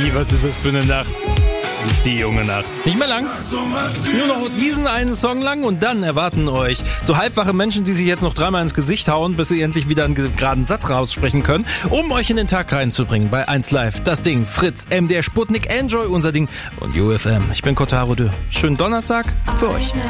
was ist das für eine Nacht? Das ist die junge Nacht. Nicht mehr lang. Nur noch diesen einen Song lang und dann erwarten euch so halbwache Menschen, die sich jetzt noch dreimal ins Gesicht hauen, bis sie endlich wieder einen geraden Satz raussprechen können, um euch in den Tag reinzubringen bei 1 Live. Das Ding, Fritz, MDR Sputnik, Enjoy unser Ding und UFM. Ich bin Kotaro Dö. Schönen Donnerstag für euch.